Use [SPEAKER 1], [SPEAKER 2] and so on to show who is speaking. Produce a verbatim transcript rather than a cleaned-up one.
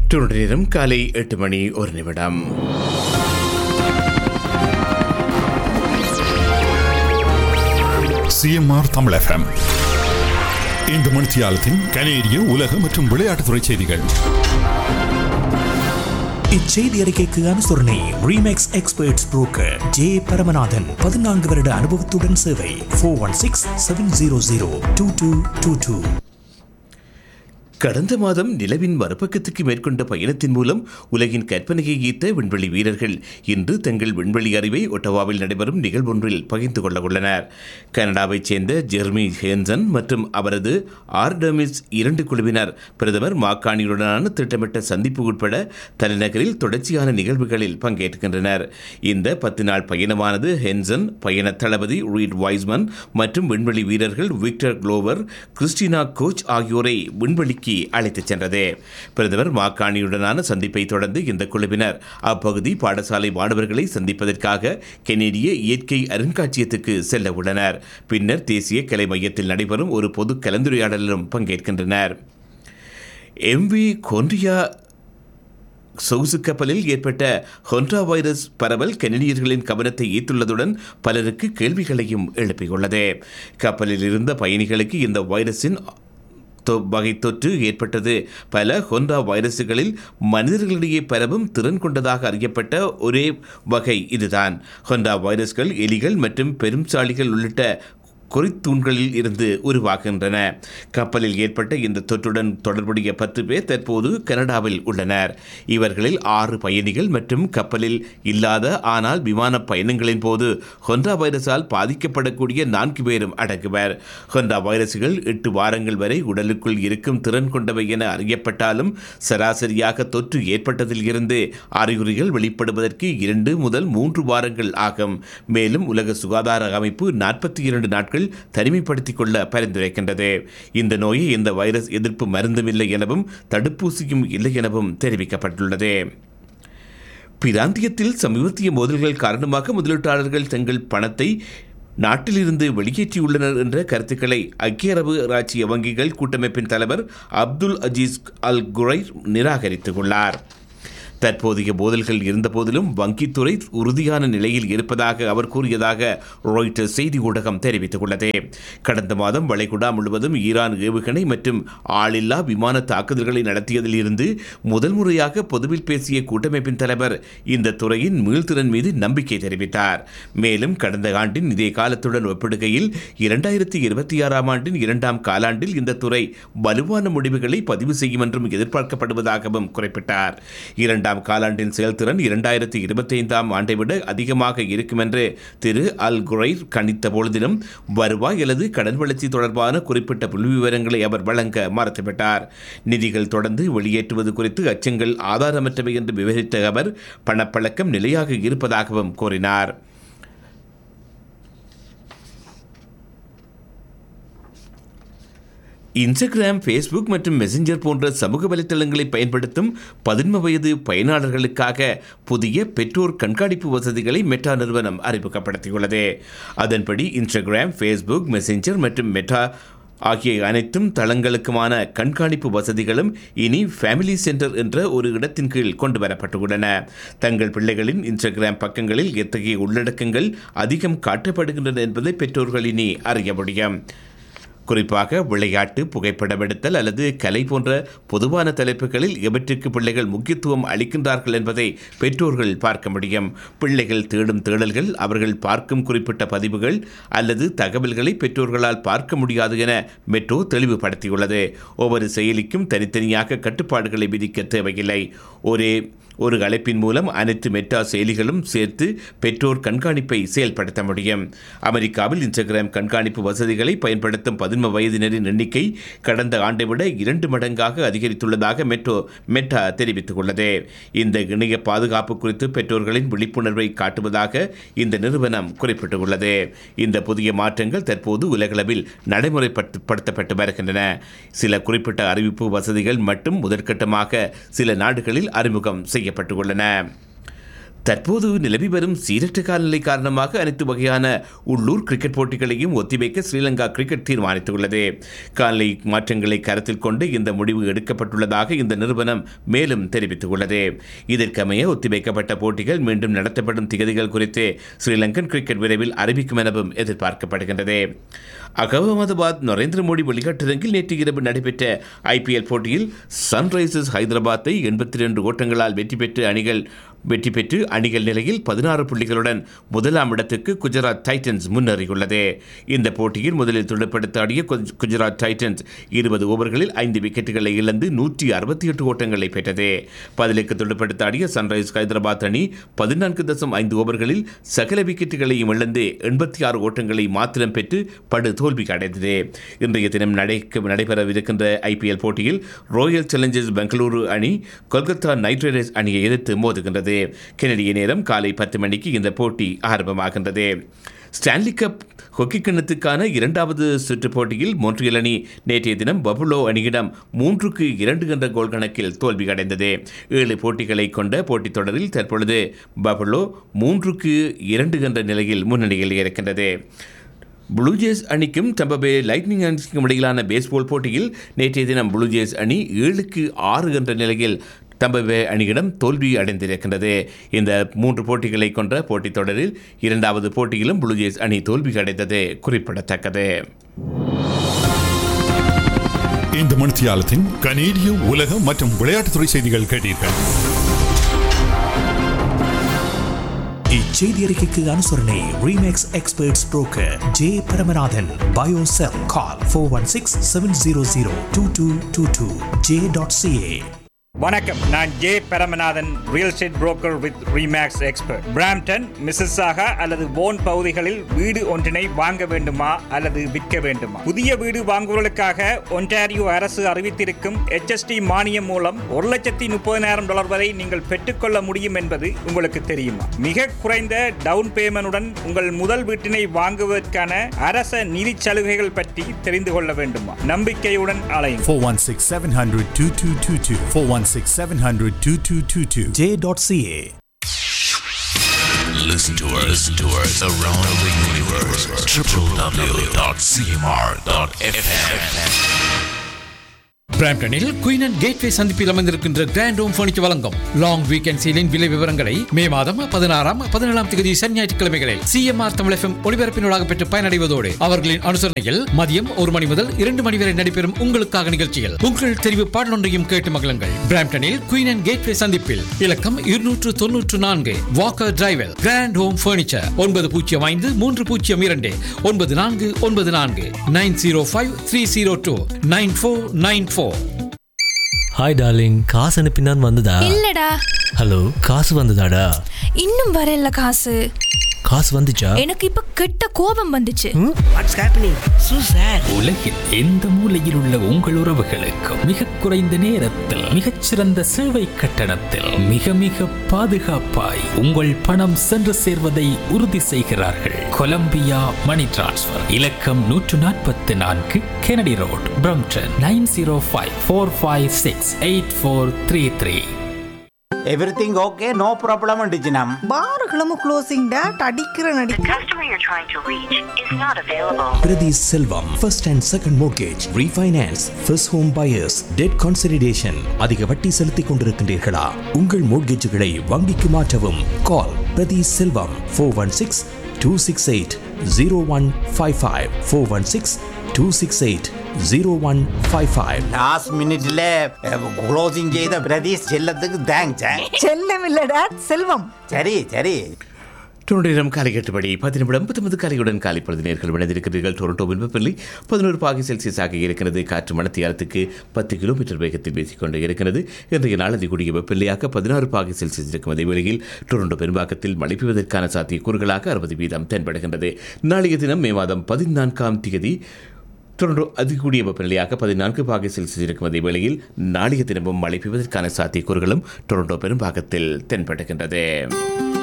[SPEAKER 1] Toronto நேரம் காலை எட்டு மணி ஒரு நிமிடம்.
[SPEAKER 2] சிஎம்ஆர் தமிழ் எஃப்எம் இந்த மணித்தியாலத்தின் கனேடிய உலக மற்றும் விளையாட்டுத்துறை செய்திகள்.
[SPEAKER 3] இச்செய்தி அறிக்கைக்கு அனுசரணை remakes experts broker J Paramanathan. பதினான்கு வருட அனுபவத்துடன் சேவை. Four one six seven zero zero two two two two.
[SPEAKER 1] கடந்த மாதம் நிலவின் மறுபக்கத்துக்கு மேற்கொண்ட பயணத்தின் மூலம் உலகின் கற்பனையை ஈர்த்த விண்வெளி வீரர்கள் இன்று தங்கள் விண்வெளி அறிவை ஒட்டவாவில் நடைபெறும் நிகழ்வொன்றில் பகிர்ந்து கொள்ள உள்ளனர். கனடாவைச் சேர்ந்த ஜெர்மி ஹேன்சன் மற்றும் அவரது ஆர்டமிஸ் இரண்டு குழுவினர் பிரதமர் மாக்கானியுடனான திட்டமிட்ட சந்திப்பு உட்பட தலைநகரில் தொடர்ச்சியான நிகழ்வுகளில் பங்கேற்கின்றனர். இந்த பத்து நாள் பயணமானது ஹென்சன், பயண தளபதி ரீட் வைஸ்மன் மற்றும் விண்வெளி வீரர்கள் விக்டர் குளோவர், கிறிஸ்டினா கோச் ஆகியோரை விண்வெளிக்கு அழைத்துச் சென்றது. பிரதமர் மாக்கானியுடனான சந்திப்பை தொடர்ந்து இந்த குழுவினர் அப்பகுதி பாடசாலை மாணவர்களை சந்திப்பதற்காக கெனடிய இயற்கை அருங்காட்சியகத்துக்கு செல்ல உள்ளனர். பின்னர் தேசிய கலை மையத்தில் நடைபெறும் ஒரு பொது கலந்துரையாடலிலும் பங்கேற்கின்றனர். எம்வி கொன்ரியா சொகுசு கப்பலில் ஏற்பட்ட ஹொண்டா வைரஸ் பரவல் கனடியர்களின் கவனத்தை ஈர்த்துள்ளதுடன் பலருக்கு கேள்விகளையும் எழுப்பியுள்ளது. கப்பலில் இருந்த பயணிகளுக்கு இந்த வைரஸின் வகை தொற்று ஏற்பட்டது. பல ஹொண்டா வைரசுகளில் மனிதர்களிடையே பரவும் திறன் கொண்டதாக அறியப்பட்ட ஒரே வகை இதுதான். ஹொண்டா வைரஸ்கள் எலிகள் மற்றும் பெரும்சாளிகள் உள்ளிட்ட குறித்தூண்களில் இருந்து உருவாகின்றன. கப்பலில் ஏற்பட்ட இந்த தொற்றுடன் தொடர்புடைய பத்து பேர் தற்போது கனடாவில் உள்ளனர். இவர்களில் ஆறு பயணிகள் மற்றும் கப்பலில் இல்லாத ஆனால் விமான பயணங்களின் போது ஹொண்டா வைரஸால் பாதிக்கப்படக்கூடிய நான்கு பேரும் அடங்குவர். ஹொண்டா வைரசுகள் எட்டு வாரங்கள் வரை உடலுக்குள் இருக்கும் திறன் கொண்டவை என அறியப்பட்டாலும் சராசரியாக தொற்று ஏற்பட்டதில் இருந்து அறிகுறிகள் வெளிப்படுவதற்கு இரண்டு முதல் மூன்று வாரங்கள் ஆகும். மேலும் உலக சுகாதார அமைப்பு நாற்பத்தி இரண்டு நாட்கள் தனிமைப்படுத்திக் கொள்ள பரிந்துரைக்கின்றது. இந்த நோயை இந்த வைரஸ் எதிர்ப்பு மருந்தும் இல்லை எனவும் தடுப்பூசியும் இல்லை எனவும் தெரிவிக்கப்பட்டுள்ளது. பிராந்தியத்தில் சமீபத்திய மோதல்கள் காரணமாக முதலீட்டாளர்கள் தங்கள் பணத்தை நாட்டிலிருந்து வெளியேற்றியுள்ளனர் என்ற கருத்துக்களை ஐக்கிய அரபு இராச்சிய வங்கிகள் கூட்டமைப்பின் தலைவர் அப்துல் அஜீஸ் அல் குரைர் நிராகரித்துள்ளார். தற்போதைய மோதல்கள் இருந்தபோதிலும் வங்கித்துறை உறுதியான நிலையில் இருப்பதாக அவர் கூறியதாக ராய்ட்டர்ஸ் செய்தி ஊடகம் தெரிவித்துள்ளது. கடந்த மாதம் வளைகுடா முழுவதும் ஈரான் ஏவுகணை மற்றும் ஆளில்லா விமான தாக்குதல்களை நடத்தியதில் இருந்து முதல் முறையாக பொதுவில் பேசிய கூட்டமைப்பின் தலைவர் இந்த துறையின் மீள்திறன் மீது நம்பிக்கை தெரிவித்தார். மேலும் கடந்த ஆண்டின் இதே காலத்துடன் ஒப்பிடுகையில் இரண்டாயிரத்தி இருபத்தி ஆறாம் ஆண்டின் இரண்டாம் காலாண்டில் இந்த துறை வலுவான முடிவுகளை பதிவு செய்யும் என்றும் எதிர்பார்க்கப்படுவதாகவும் குறிப்பிட்டார். இரண்டாம் காலாண்டின் செயல்திறன் இரண்டாயிரத்தி இருபத்தி ஐந்தாம் ஆண்டை விட அதிகமாக இருக்கும் என்று திரு அல் குரைர் கணித்த பொழுதிலும் வருவாய் அல்லது கடன் வளர்ச்சி தொடர்பான குறிப்பிட்ட புள்ளிவிவரங்களை அவர் வழங்க மறுத்துவிட்டார். நிதிகள் தொடர்ந்து வெளியேற்றுவது குறித்து அச்சங்கள் ஆதாரமற்றவை என்று விவரித்த அவர் பணப்பழக்கம் நிலையாக இருப்பதாகவும் கூறினார். இன்ஸ்டாகிராம், ஃபேஸ்புக் மற்றும் மெசஞ்சர் போன்ற சமூக வலைத்தளங்களை பயன்படுத்தும் பதின்ம வயது பயனாளர்களுக்காக புதிய பெற்றோர் கண்காணிப்பு வசதிகளை மெட்டா நிறுவனம் அறிமுகப்படுத்தியுள்ளது. அதன்படி இன்ஸ்டாகிராம், ஃபேஸ்புக், மெசஞ்சர் மற்றும் மெட்டா ஆகிய அனைத்தும் தளங்களுக்குமான கண்காணிப்பு வசதிகளும் இனி ஃபேமிலி சென்டர் என்ற ஒரு இடத்தின் கீழ் கொண்டு வரப்பட்டுள்ளன. தங்கள் பிள்ளைகளின் இன்ஸ்டாகிராம் பக்கங்களில் எத்தகைய உள்ளடக்கங்கள் அதிகம் காட்டப்படுகின்றன என்பதை பெற்றோர்கள் இனி அறிய முடியும். குறிப்பாக விளையாட்டு, புகைப்படம் எடுத்தல் அல்லது கலை போன்ற பொதுவான தலைப்புகளில் எவற்றிற்கு பிள்ளைகள் முக்கியத்துவம் அளிக்கின்றார்கள் என்பதை பெற்றோர்கள் பார்க்க முடியும். பிள்ளைகள் தேடும் தேடல்கள், அவர்கள் பார்க்கும் குறிப்பிட்ட பதிவுகள் அல்லது தகவல்களை பெற்றோர்களால் பார்க்க முடியாது என மெட்ரோ தெளிவுபடுத்தியுள்ளது. ஒவ்வொரு செயலிக்கும் தனித்தனியாக கட்டுப்பாடுகளை விதிக்க தேவையில்லை. ஒரே ஒரு அழைப்பின் மூலம் அனைத்து மெட்டா செயலிகளும் சேர்த்து பெற்றோர் கண்காணிப்பை செயல்படுத்த முடியும். அமெரிக்காவில் இன்ஸ்டாகிராம் கண்காணிப்பு வசதிகளை பயன்படுத்தும் பதின்ம வயதினரின் எண்ணிக்கை கடந்த ஆண்டை விட இரண்டு மடங்காக அதிகரித்துள்ளதாக மெட்ரோ மெட்டா தெரிவித்துள்ளது. இந்த இணைய பாதுகாப்பு குறித்து பெற்றோர்களின் விழிப்புணர்வை காட்டுவதாக இந்த நிறுவனம் குறிப்பிட்டுள்ளது. இந்த புதிய மாற்றங்கள் தற்போது உலகளவில் நடைமுறைப்படுத்தப்பட்டு வருகின்றன. சில குறிப்பிட்ட அறிவிப்பு வசதிகள் மட்டும் முதற்கட்டமாக சில நாடுகளில் அறிமுகம் செய்ய செய்யப்பட்டுள்ளன. தற்போது நிலவி வரும் சீரற்ற காலநிலை காரணமாக அனைத்து வகையான உள்ளூர் கிரிக்கெட் போட்டிகளையும் ஒத்திவைக்க ஸ்ரீலங்கா கிரிக்கெட் தீர்மானித்துள்ளது. காலநிலை மாற்றங்களை கருத்தில் கொண்டு இந்த முடிவு எடுக்கப்பட்டுள்ளதாக இந்த நிறுவனம் மேலும் தெரிவித்துள்ளது. இதற்கமைய ஒத்திவைக்கப்பட்ட போட்டிகள் மீண்டும் நடத்தப்படும் திகதிகள் குறித்து ஸ்ரீலங்கன் கிரிக்கெட் விரைவில் அறிவிக்கும் எனவும் எதிர்பார்க்கப்படுகின்றது. அகமதாபாத் நரேந்திர மோடி விளையாட்டரங்கில் நேற்று இரவு நடைபெற்ற ஐபிஎல் போட்டியில் சன்ரைசர்ஸ் ஹைதராபாத்தை எண்பத்தி இரண்டு ஓட்டங்களால் வெற்றி பெற்று அணிகள் வெற்றி பெற்று அணிகள் நிலையில் பதினாறு புள்ளிகளுடன் முதலாம் இடத்துக்கு குஜராத் டைட்டன்ஸ் முன்னேறியுள்ளது. இந்த போட்டியில் முதலில் துடுப்படுத்தாடிய குஜராத் டைட்டன்ஸ் இருபது ஓவர்களில் ஐந்து விக்கெட்டுகளை இழந்து நூற்றி அறுபத்தி எட்டு ஓட்டங்களை பெற்றது. பதிலுக்கு துடுப்படுத்தாடிய சன்ரைஸ் ஹைதராபாத் அணி பதினான்கு தசம் ஐந்து ஓவர்களில் சகல விக்கெட்டுகளையும் இழந்து எண்பத்தி ஆறு ஓட்டங்களை மாத்திரம் பெற்று படு தோல்வி அடைந்தது. இன்றைய தினம் நடைபெறவிருக்கின்ற ஐபிஎல் போட்டியில் ராயல் சேலஞ்சர்ஸ் பெங்களூரு அணி கொல்கத்தா நைட் ரைடர்ஸ் அணியை எதிர்த்து மோதுகின்றது. கெனடிய நேரம் காலை பத்து மணிக்கு இந்த போட்டி ஆரம்பமாகின்றது. ஸ்டான்லி கப் ஹாக்கி கிண்ணத்துக்கான இரண்டாவது சுற்று போட்டியில் மொன்ட்ரியல் அணி நேற்றைய தினம் பபுலோ அணியிடம் மூன்றுக்கு இரண்டு என்ற கோல் கணக்கில் தோல்வி அடைந்தது. ஏழு போட்டிகளை கொண்ட போட்டித் தொடரில் தற்பொழுது பபுலோ மூன்றுக்கு இரண்டு என்ற நிலையில் முன்னணியில் இருக்கின்றது. ப்ளூ ஜேஸ் அணிக்கும் டம்பா பே லைட்னிங் அணிக்கும் இடையிலான பேஸ்பால் போட்டியில் நேற்றைய தினம் ப்ளூ ஜேஸ் அணி ஏழுக்கு ஆறு என்ற நிலையில் டம்பா பே அணியிடம் தோல்வி அடைந்திருக்கின்றது. இந்த மூன்று போட்டிகளை கொண்ட போட்டித் தொடரில் இரண்டாவது போட்டியிலும் ப்ளூ ஜேஸ் அணி தோல்வி அடைந்தது குறிப்பிடத்தக்கது.
[SPEAKER 2] இந்த மணித்தியாலத்தின் கனேடிய உலக மற்றும் விளையாட்டுத்துறை செய்திகள் கேட்டீர்கள்.
[SPEAKER 3] இச்செய்தி அறிக்கைக்கு அனுசரணை remakes experts broker J Paramanathan. Biocell call four one six seven zero zero two two two two J dot CA.
[SPEAKER 4] வணக்கம், நான் J Paramanathan, real estate broker with remakes expert. Brampton, Mississauga அல்லது போன் பகுதிகளில் வீடு ஒன்றினை வாங்க வேண்டுமா அல்லது விற்க வேண்டுமா? புதிய வீடு வாங்குவதற்காக ஒன்டாரியோ அரசு அறிவித்திருக்கும் எச் எஸ் டி மானியம் மூலம் ஒரு லட்சத்தி முப்பதினாயிரம் டாலர் வரை நீங்கள் பெற்றுக்கொள்ள முடியும் என்பது உங்களுக்கு தெரியுமா? மிக குறைந்த டவுன் பேமெண்டுடன் உங்கள் முதல் வீட்டினை வாங்குவதற்கான அரச நிதி சலுகைகள் பற்றி தெரிந்து கொள்ள வேண்டுமா? நம்பிக்கையுடன் அலையுங்கள்.
[SPEAKER 5] four one six seven hundred two two two two four one six seven hundred two two two two
[SPEAKER 3] J dot CA.
[SPEAKER 6] Listen to us, listen to us around the universe. w w w dot c m r dot f m.
[SPEAKER 7] பிராம்டனில் queen and gateway சந்திப்பில் அமைந்திருக்கின்ற grand home furniture வழங்கும் long weekend சீலின் விலை விவரங்களை மே மாதம் பதினாறாம் பதினேழாம் தேதி சனி ஞாயிற்றுக்கிழமைகளில் சிஎம்ஆர் தமிழ் எஃப்எம் ஒளிபரப்பினூடாக பெற்று பயனடைவதோடு அவர்களின் அனுசரணையில் மதியம் ஒரு மணி முதல் இரண்டு மணி வரை நடைபெறும் உங்களுக்காக நிகழ்ச்சியில் உங்கள் தெரிவு பாடலொன்றையும் கேட்டு மகிழுங்கள். பிராம்டனில் குயின் அண்ட் கேட்வே சந்திப்பில் இலக்கம் இருநூற்று தொன்னூற்று நான்கு வாக்கர் டிரைவில் கிராண்ட் ஹோம் ஃபர்னிச்சர் ஒன்பது பூஜ்ஜியம் ஐந்து மூன்று பூஜ்ஜியம் இரண்டு ஒன்பது நான்கு ஒன்பது நான்கு nine zero five three zero two nine four nine four.
[SPEAKER 8] Hi darling, காசு அனுப்பினான் வந்ததா?
[SPEAKER 9] இல்லடா.
[SPEAKER 8] ஹலோ, காசு வந்ததாடா?
[SPEAKER 9] இன்னும் வரல காசு.
[SPEAKER 8] காசு வந்துச்சா?
[SPEAKER 9] எனக்கு இப்ப கெட்ட கோபம் வந்துச்சு.
[SPEAKER 10] What's happening? So sir.
[SPEAKER 11] உலகில் எந்த மூலையில் உள்ள உங்கள் உறவுகளுக்கு மிக குறைந்த நேரத்தில் மிகச்சிறந்த சேவை கட்டணத்தில் மிக மிக பாதுகாப்பாய் உங்கள் பணம் சென்று சேர்வதை உறுதி செய்கிறார்கள். கொலம்பியா மணி டிரான்ஸ்ஃபர். இலக்கம் நூற்று நாற்பத்தி நான்கு Kennedy road, Brampton nine zero five four five six eight four three three.
[SPEAKER 10] Everything okay, no problem டிஜினம்.
[SPEAKER 12] பாருகளும் closing date அடிக்கிற நடி.
[SPEAKER 13] The customer you're trying to reach is not available.
[SPEAKER 3] பிரதி செல்வம், first and second mortgage, refinance, first home buyers, debt consolidation. அதிக வட்டி செலுத்திக் கொண்டிருக்கின்றீர்களா? உங்கள் மோட்கேஜுகளை வங்கிக்கு மாற்றவும். கால் பிரதி செல்வம் four one six two six eight zero one five five four one six two six eight zero one five five.
[SPEAKER 10] Last மினிட்ல closing செய்த பிரதீஷ் செல்லத்துக்கு தேங்க்ஸ்.
[SPEAKER 12] செல்லம் இல்ல டேட், செல்வம்.
[SPEAKER 10] சரி சரி.
[SPEAKER 1] டொரண்டோ காலை எட்டுபடி பத்து நிமிடம் பத்தொன்பது காலையுடன் காலை பொழுது நேர்கள் விளைந்திருக்கிறீர்கள். டொரண்டோவில் வெப்பநிலை பதினோரு பாகை செல்சியஸ் ஆக இருக்கிறது. காற்று மணத்தியாலத்துக்கு பத்து கிலோமீட்டர் வேகத்தில் வீசிக்கொண்டு இருக்கிறது. இன்றைய நாள் அதிகூடிய வெப்பநிலையாக பதினாறு பாகை செல்சியஸ் இருக்கும் அதே வேளையில் டொரண்டோ பெரும்பாக்கத்தில் மழை பெய்வதற்கான சாத்தியக்கூறுகளாக அறுபது வீதம் தென்படுகின்றது. நாளைய தினம் மே மாதம் பதினான்காம் தேதி டொரண்டோ அதிகூடிய வெப்பநிலையாக பதினான்கு பாகை செல்சியஸ் இருக்கும் அதே வேளையில் நாளைய தினமும் மழை பெய்வதற்கான சாத்தியக்கூறுகளும் டொரண்டோ பெரும்பாக்கத்தில் தென்படுகின்றது.